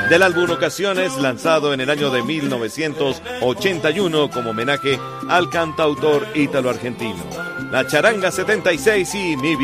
del álbum Ocasiones, lanzado en el año de 1981 como homenaje al cantautor ítalo-argentino. La Charanga 76 y Mi